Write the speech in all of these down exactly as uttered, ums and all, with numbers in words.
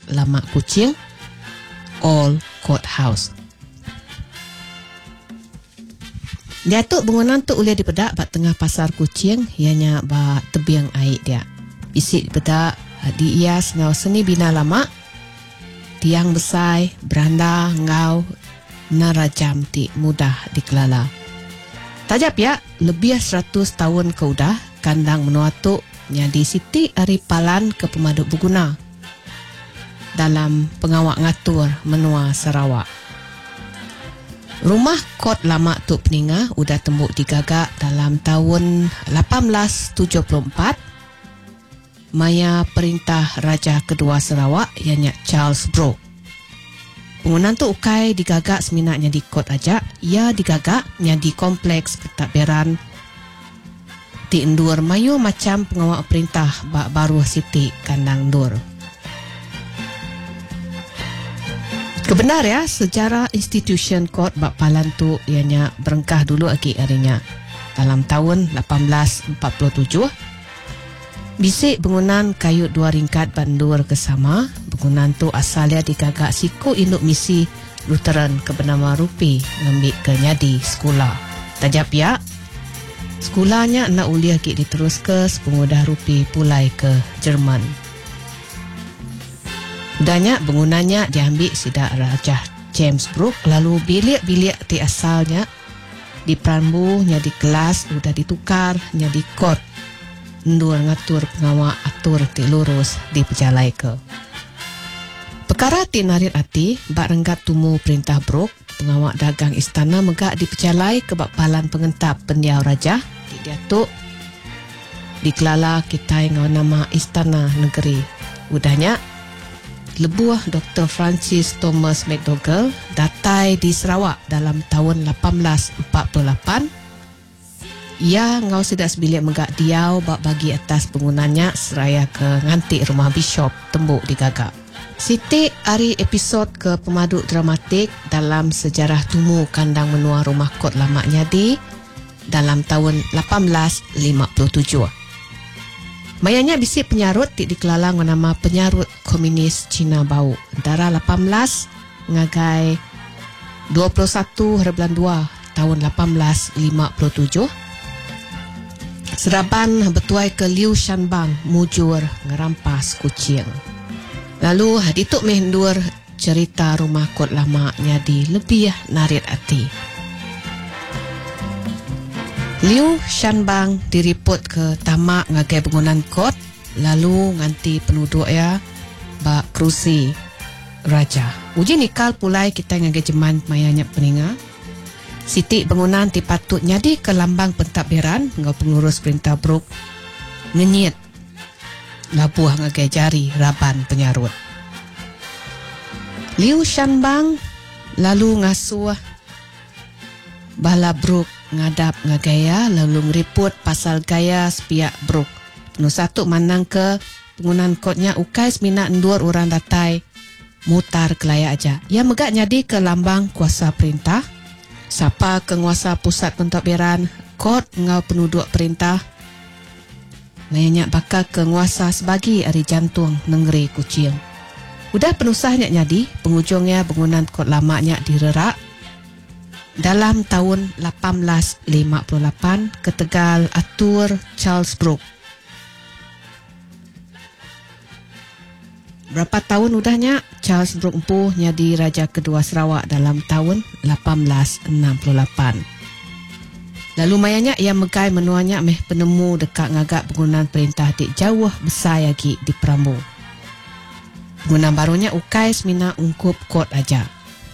Lama Kuching Old Courthouse. Datuk bangunan tu boleh dipedak bak tengah pasar Kuching, ianya bak tebiang air dia. Bisik dipedak diias ngau seni bina lama, tiang besai, beranda ngau narajam ti mudah dikelala. Tajap ya, lebih seratus tahun ke udah kandang menua tu nyadi Siti Ari Palan ke pemaduk berguna dalam pengawak ngatur menua Sarawak. Rumah kod lama tu peninga udah tembuk digagak dalam tahun lapan belas tujuh puluh empat maya perintah Raja Kedua Sarawak ianya Charles Brooke. Bangunan tu ukai digagak seminatnya di kod aja, ia digagak nyadi kompleks pentadbiran di Ndur mayu macam pengawak perintah bak baru Siti kandang Ndur. Kebenar ya, sejarah institution kod bak Palan tu ianya berengkah dulu lagi harinya. Dalam tahun lapan belas empat puluh tujuh, bisik bangunan kayu dua ringkat bandur kesama. Bangunan tu asalnya digagak siku induk misi Lutheran ke bernama Rupi ngambil ke nyadi sekolah. Tajap ya, sekolahnya nak uliah lagi diterus ke sepengudah Rupi pulai ke Jerman. Udahnya bangunannya diambil sidak Raja James Brooke, lalu bilik-bilik di asalnya di Prambu nyadi kelas udah ditukar nyadi kot Ndur ngatur pengawak atur ti lurus di pejalai ke. Perkara ti narit hati bak renggat tumu perintah Brooke, pengawak dagang istana megak di pejalai ke bak Palan pengentap pendiau raja di Datuk dikelala kita ngau nama Istana Negeri. Udahnya lebuah Doktor Francis Thomas McDougall datai di Sarawak dalam tahun lapan belas empat puluh lapan. Ia ngau sedak sebilik megak diau bak bagi atas bangunannya seraya ke ngantik rumah Bishop tembuk digagak. Siti hari episod ke pemaduk dramatik dalam sejarah tumu kandang menua rumah kod lama nyadi dalam tahun lapan belas lima puluh tujuh. Mayanya bisik penyarut di dikelala nama penyarut komunis Cina Bau antara lapan belas ngagai dua puluh satu hari bulan dua tahun lapan belas lima puluh tujuh. Seraban betuai ke Liu Shanbang mujur ngerampas Kuching. Lalu hadituk mendur cerita rumah kod lama nyadi lebih narit hati. Liu Shanbang diriput ke tamak ngagai bangunan kod, lalu nganti penduduk ya bak kerusi raja. Uji nikal pulai kita ngagai jeman mayanya peninga. Siti bangunan ti patut nyadi ke lambang pentadbiran ngau pengurus perintah Brooke ngenyit labuah ngagai jari raban penyarut. Liu Shanbang lalu ngasuh bala Brooke ngadap ngagaya lalu ngeriput pasal gaya sepiak Brooke. Penuh satu manang ke pengunan kodnya ukai seminat ndur orang datai mutar kelaya aja. Ia megak nyadi ke lambang kuasa perintah. Siapa penguasa pusat pentadbiran kod ngau penduduk perintah. Layaknya bakal penguasa sebagi hari jantung negeri Kuching. Udah penusahnya nyadi pengujungnya bangunan kod lamanya direrak dalam tahun lapan belas lima puluh lapan ke Tegal atur Charles Brooke. Berapa tahun udahnya Charles Brooke empuh nyadi Raja Kedua Sarawak dalam tahun lapan belas enam puluh lapan. Lalu mayanya ia megai menuanya meh penemu dekat ngagak bangunan perintah di jauh besar lagi di Prambu. Bangunan barunya ukai semina ungkup kod aja.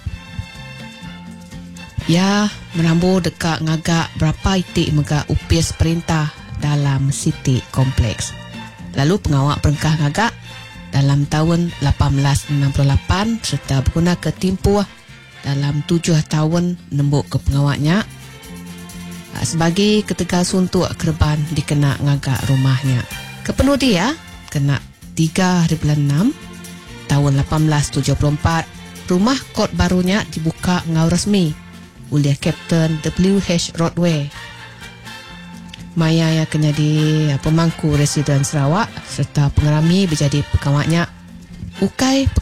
Ya, merambu dekat ngagak berapa itik megak upis perintah dalam City Kompleks. Lalu pengawak perengkah ngagak dalam tahun lapan belas enam puluh lapan serta berguna ke timpuh dalam tujuh tahun nembuk ke pengawaknya sebagai ketegal suntuk kerban dikena ngagak rumahnya. Kepenuh dia kena tiga hari bulan enam tahun lapan belas tujuh puluh empat rumah kod barunya dibuka ngau resmi oleh Kapten W H Rodway. Maya yang kena di pemangku residen Sarawak serta pengerami berjadi pekawatnya ukai